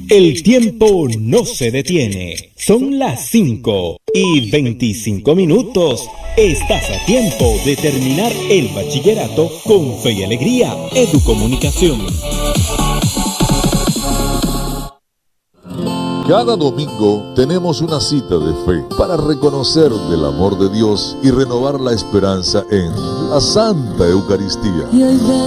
El tiempo no se detiene. Son las 5:25. Estás a tiempo de terminar el bachillerato con fe y alegría. Educomunicación. Cada domingo tenemos una cita de fe para reconocer del amor de Dios y renovar la esperanza en la Santa Eucaristía.